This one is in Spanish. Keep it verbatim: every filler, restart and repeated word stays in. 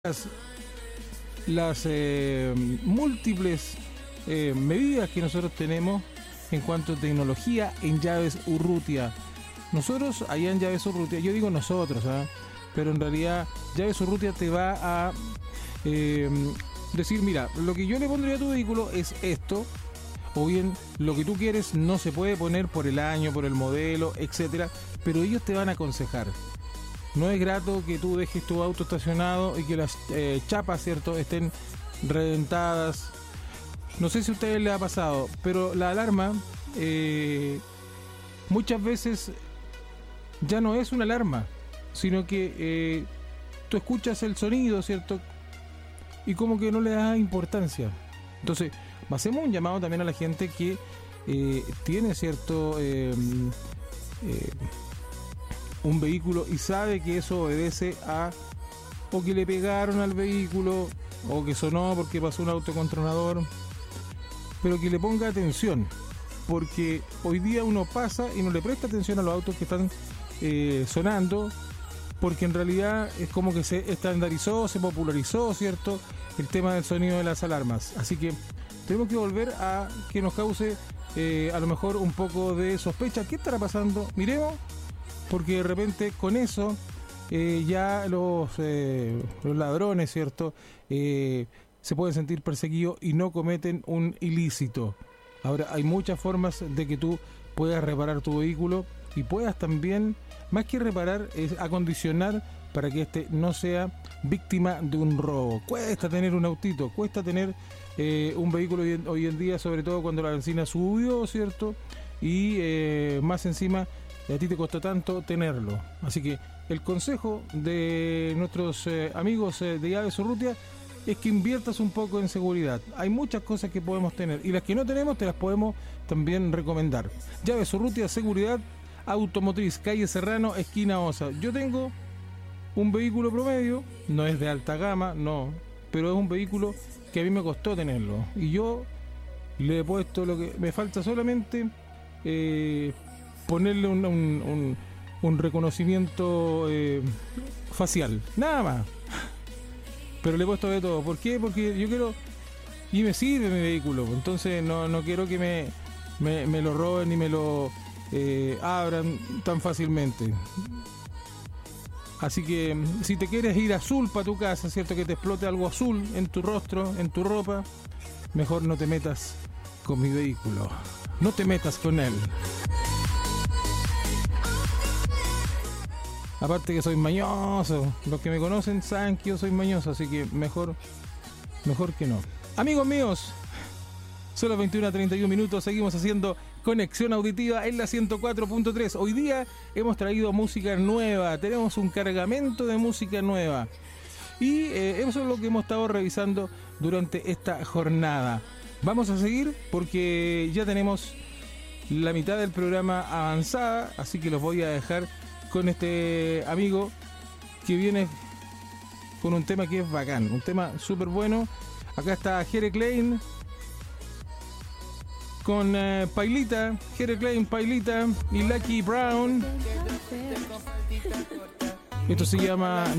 las, las eh, múltiples eh, medidas que nosotros tenemos en cuanto a tecnología en Llaves Urrutia. Nosotros, allá en Llaves Urrutia, yo digo nosotros, ¿eh? pero en realidad Llaves Urrutia te va a eh, decir, mira, lo que yo le pondría a tu vehículo es esto, o bien lo que tú quieres no se puede poner por el año, por el modelo, etcétera, pero ellos te van a aconsejar. No es grato que tú dejes tu auto estacionado y que las eh, chapas, ¿cierto?, estén reventadas. No sé si a ustedes les ha pasado, pero la alarma eh, muchas veces ya no es una alarma, sino que eh, tú escuchas el sonido, ¿cierto?, y como que no le das importancia. Entonces, hacemos un llamado también a la gente que eh, tiene cierto eh, eh, un vehículo y sabe que eso obedece a o que le pegaron al vehículo o que sonó porque pasó un auto con tronador, pero que le ponga atención, porque hoy día uno pasa y no le presta atención a los autos que están eh, sonando, porque en realidad es como que se estandarizó, se popularizó, ¿cierto?, el tema del sonido de las alarmas. Así que tenemos que volver a que nos cause eh, a lo mejor un poco de sospecha. ¿Qué estará pasando? Miremos, porque de repente con eso eh, ya los, eh, los ladrones, ¿cierto?, eh, se pueden sentir perseguidos y no cometen un ilícito. Ahora, hay muchas formas de que tú puedas reparar tu vehículo y puedas también, más que reparar, es acondicionar para que este no sea víctima de un robo. Cuesta tener un autito, cuesta tener eh, un vehículo hoy en, hoy en día, sobre todo cuando la benzina subió, ¿cierto? Y eh, más encima, a ti te costó tanto tenerlo. Así que el consejo de nuestros eh, amigos eh, de Llaves Urrutia es que inviertas un poco en seguridad. Hay muchas cosas que podemos tener y las que no tenemos te las podemos también recomendar. Llaves Urrutia, seguridad automotriz, calle Serrano, esquina Osa. Yo tengo un vehículo promedio, no es de alta gama, no, pero es un vehículo que a mí me costó tenerlo y yo le he puesto lo que me falta, solamente eh, ponerle un, un, un, un reconocimiento eh, facial, nada más. Pero le he puesto de todo. ¿Por qué? Porque yo quiero, y me sirve mi vehículo, entonces no, no quiero que me, me, me lo roben ni me lo eh, abran tan fácilmente. Así que si te quieres ir azul para tu casa, ¿cierto?, que te explote algo azul en tu rostro, en tu ropa, mejor no te metas con mi vehículo. No te metas con él. Aparte que soy mañoso. Los que me conocen saben que yo soy mañoso, así que mejor, mejor que no. Amigos míos, son las veintiuna a treinta y un minutos, seguimos haciendo Conexión Auditiva en la ciento cuatro punto tres. Hoy día hemos traído música nueva, tenemos un cargamento de música nueva. Y eh, eso es lo que hemos estado revisando durante esta jornada. Vamos a seguir porque ya tenemos la mitad del programa avanzada, así que los voy a dejar con este amigo que viene con un tema que es bacán, un tema súper bueno. Acá está Jere Klein con uh, Pailita, Jere Klein, Pailita y Lucky Brown. Esto se llama